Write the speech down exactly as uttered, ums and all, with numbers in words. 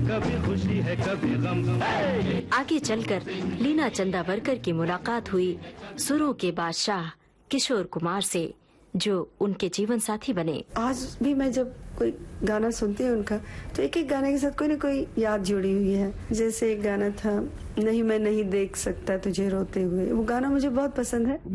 कभी खुशी है कभी गम। आगे चलकर लीना चंदावरकर की मुलाकात हुई सुरों के बादशाह किशोर कुमार से, जो उनके जीवन साथी बने। आज भी मैं जब कोई गाना सुनती हूँ उनका, तो एक एक गाने के साथ कोई ना कोई याद जुड़ी हुई है। जैसे एक गाना था, नहीं मैं नहीं देख सकता तुझे रोते हुए, वो गाना मुझे बहुत पसंद है।